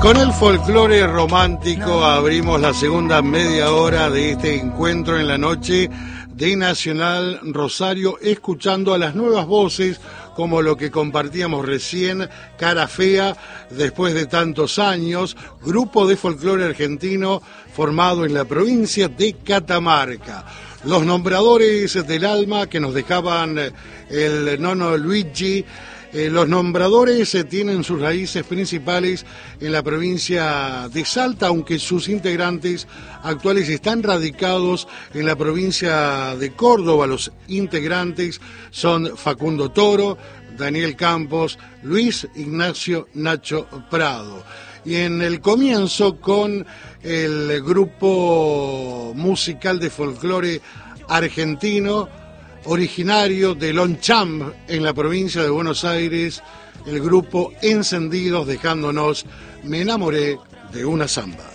Con el folclore romántico abrimos la segunda media hora de este encuentro en la noche de Nacional Rosario, escuchando a las nuevas voces como lo que compartíamos recién, Cara Fea, después de tantos años, grupo de folclore argentino formado en la provincia de Catamarca. Los nombradores del alma que nos dejaban el Nono Luigi. Los nombradores tienen sus raíces principales en la provincia de Salta, aunque sus integrantes actuales están radicados en la provincia de Córdoba. Los integrantes son Facundo Toro, Daniel Campos, Luis Ignacio Nacho Prado. Y en el comienzo con el grupo musical de folclore argentino, originario de Longchamp en la provincia de Buenos Aires, el grupo Encendidos, dejándonos Me enamoré de una samba.